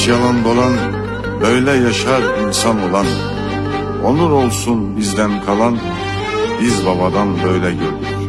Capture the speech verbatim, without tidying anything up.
Yalan dolan, böyle yaşar insan olan. Onur olsun bizden kalan, biz babadan böyle gördük.